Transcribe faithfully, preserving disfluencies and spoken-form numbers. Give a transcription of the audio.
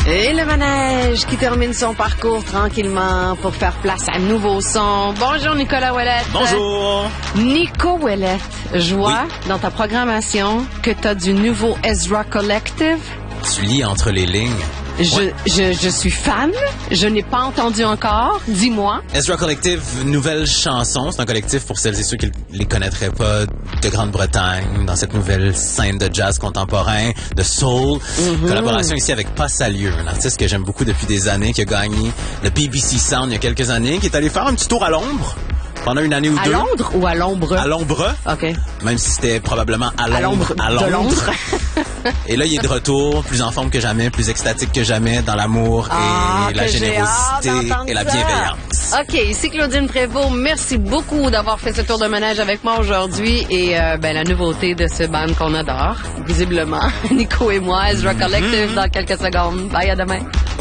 Et le manège qui termine son parcours tranquillement pour faire place à un nouveau son. Bonjour Nicolas Ouellette. Bonjour. Nico Ouellette, je vois oui. dans ta programmation que tu as du nouveau Ezra Collective. Tu lis entre les lignes. Je, ouais. je, je suis fan. Je n'ai pas entendu encore. Dis-moi. Ezra Collective, nouvelle chanson. C'est un collectif, pour celles et ceux qui ne les connaîtraient pas, de Grande-Bretagne, dans cette nouvelle scène de jazz contemporain, de soul. Mm-hmm. Collaboration ici avec Pas Salieu, un artiste que j'aime beaucoup depuis des années, qui a gagné le B B C Sound il y a quelques années, qui est allé faire un petit tour à Londres. Pendant une année ou à deux. À Londres ou à l'ombre? À l'ombre. OK. Même si c'était probablement à Londres. À Londres. À Londres. Et là, il est de retour, plus en forme que jamais, plus extatique que jamais, dans l'amour ah, et la générosité et la bienveillance. OK. Ici Claudine Prévost. Merci beaucoup d'avoir fait ce tour de manège avec moi aujourd'hui. Et euh, ben la nouveauté de ce band qu'on adore, visiblement, Nico et moi, Ezra Collective, mm-hmm. dans quelques secondes. Bye, à demain.